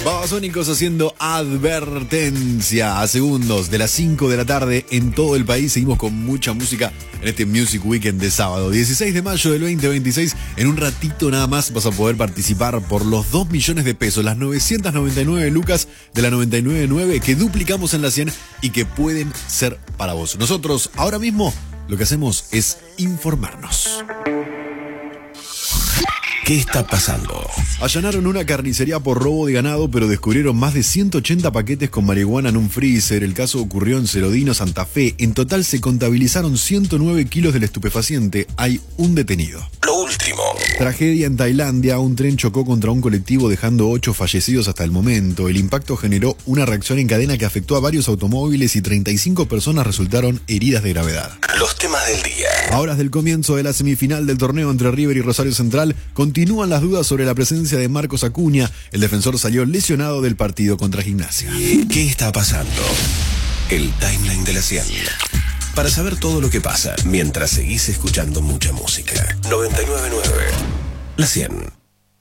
Babasónicos haciendo advertencia a segundos de las 5 de la tarde en todo el país. Seguimos con mucha música en este Music Weekend de sábado, 16 de mayo del 2026. En un ratito nada más vas a poder participar por los 2 millones de pesos, las 999 lucas de la 999 que duplicamos en la 100 y que pueden ser para vos. Nosotros ahora mismo lo que hacemos es informarnos. ¿Qué está pasando? Allanaron una carnicería por robo de ganado, pero descubrieron más de 180 paquetes con marihuana en un freezer. El caso ocurrió en Cerodino, Santa Fe. En total se contabilizaron 109 kilos del estupefaciente. Hay un detenido. Lo último. Tragedia en Tailandia. Un tren chocó contra un colectivo dejando 8 fallecidos hasta el momento. El impacto generó una reacción en cadena que afectó a varios automóviles y 35 personas resultaron heridas de gravedad. Los temas del día. A horas del comienzo de la semifinal del torneo entre River y Rosario Central, continúan las dudas sobre la presencia de Marcos Acuña. El defensor salió lesionado del partido contra Gimnasia. ¿Qué está pasando? El timeline de la 100. Para saber todo lo que pasa mientras seguís escuchando mucha música. 999. La 100.